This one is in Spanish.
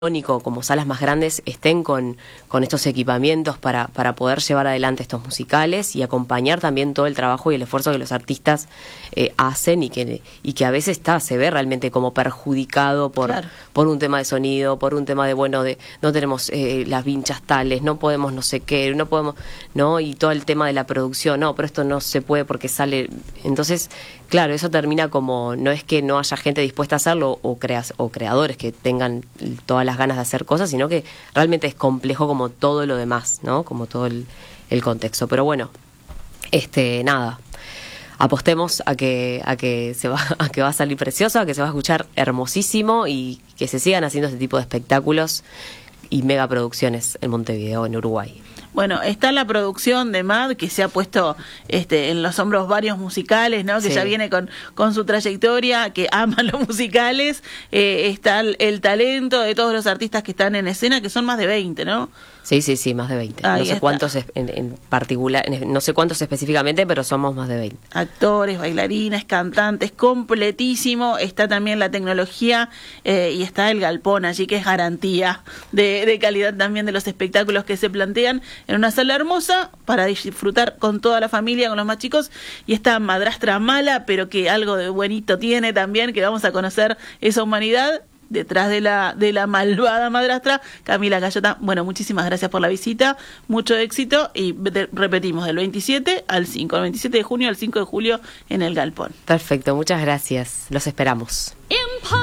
como salas más grandes estén con estos equipamientos para poder llevar adelante estos musicales y acompañar también todo el trabajo y el esfuerzo que los artistas hacen y que a veces se ve realmente como perjudicado por un tema de sonido, por un tema de no tenemos las vinchas tales, no podemos no sé qué, no podemos, ¿no? Y todo el tema de la producción, no, pero esto no se puede porque sale. Entonces, claro, eso termina como, no es que no haya gente dispuesta a hacerlo o creadores que tengan todas las ganas de hacer cosas, sino que realmente es complejo como todo lo demás, ¿no? Como todo el contexto. Pero bueno, nada, apostemos a que va a salir precioso, a que se va a escuchar hermosísimo y que se sigan haciendo este tipo de espectáculos y megaproducciones en Montevideo, en Uruguay. Bueno, está la producción de MAD, que se ha puesto en los hombros varios musicales, ¿no? Que ya viene con su trayectoria, que ama los musicales. Está el talento de todos los artistas que están en escena, que son más de 20, ¿no? Sí, más de 20. No sé cuántos en particular, no sé cuántos específicamente, pero somos más de 20. Actores, bailarines, cantantes, completísimo. Está también la tecnología y está el galpón allí, que es garantía de calidad también de los espectáculos que se plantean en una sala hermosa para disfrutar con toda la familia, con los más chicos. Y esta madrastra mala, pero que algo de buenito tiene también, que vamos a conocer esa humanidad detrás de la malvada madrastra, Camila Gallota. Bueno, muchísimas gracias por la visita, mucho éxito y repetimos, del 27 al 5, el 27 de junio al 5 de julio en el Galpón. Perfecto, muchas gracias, los esperamos.